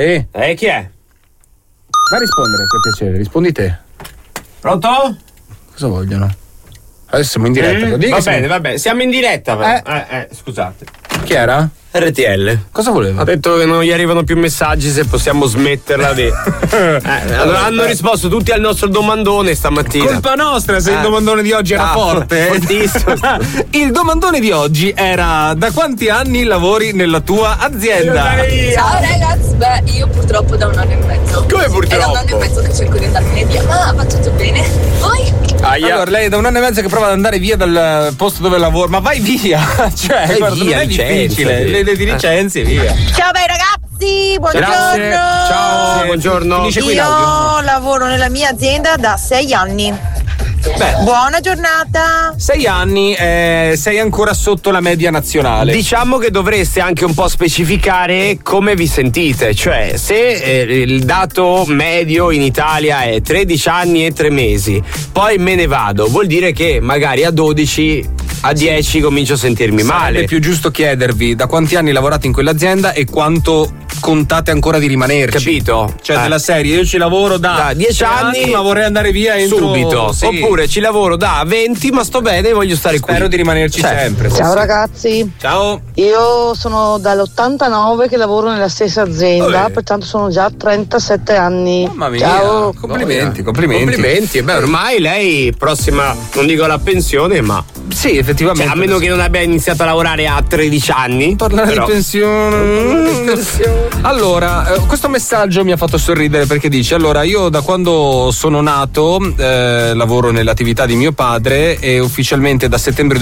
Sì. Chi è? Va a rispondere, per piacere, rispondi te. Pronto? Cosa vogliono? Adesso siamo in diretta. Va bene, siamo in diretta però. Scusate. Chi era? RTL. Cosa voleva? Ha detto che non gli arrivano più messaggi, se possiamo smetterla di. Allora hanno risposto tutti al nostro domandone stamattina. Colpa nostra se il domandone di oggi era forte. Fortissimo. Il domandone di oggi era: da quanti anni lavori nella tua azienda? Ciao ragazzi, io purtroppo da 1 anno e mezzo. Come purtroppo? È da 1 anno e mezzo che cerco di andarmene via, ma va tutto bene. Voi? Allora, lei è da 1 anno e mezzo che prova ad andare via dal posto dove lavora. Ma vai via! Cioè, guarda, non è difficile. Le licenze, via. Ciao bei ragazzi, buongiorno. Ciao, buongiorno. Io lavoro nella mia azienda da 6 anni. Beh, Buona giornata. 6 anni, sei ancora sotto la media nazionale. Diciamo che dovreste anche un po' specificare come vi sentite, cioè se il dato medio in Italia è 13 anni e 3 mesi, poi me ne vado, vuol dire che magari a 12, a 10 comincio a sentirmi male. È più giusto chiedervi da quanti anni lavorate in quell'azienda e quanto contate ancora di rimanerci. Capito? Cioè della serie, io ci lavoro da 10 anni, ma vorrei andare via entro subito. Sì. Oppure ci lavoro da 20, ma sto bene e voglio stare qui. Spero di rimanerci sempre. Ciao ragazzi. Ciao. Io sono dall'89 che lavoro nella stessa azienda, pertanto sono già 37 anni. Mamma mia. Ciao. Complimenti. Complimenti. Beh, ormai lei prossima, non dico la pensione, ma sì, effettivamente. Cioè, a meno che non abbia iniziato a lavorare a 13 anni. Parlare di pensione. Allora, questo messaggio mi ha fatto sorridere perché dice: allora, io da quando sono nato lavoro nell'attività di mio padre e ufficialmente da settembre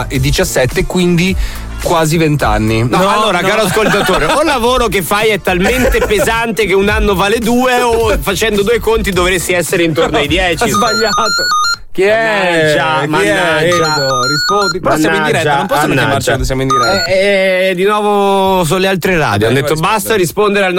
2017, quindi quasi 20 anni. Allora, caro ascoltatore, o il lavoro che fai è talmente pesante che un anno vale 2, o facendo 2 conti dovresti essere intorno ai 10. Ha sbagliato. Chi è? Mannaggia. Rispondi. Però siamo in diretta, non possono chiamarci quando siamo in diretta. Di nuovo sulle altre radio. Hanno detto basta rispondere al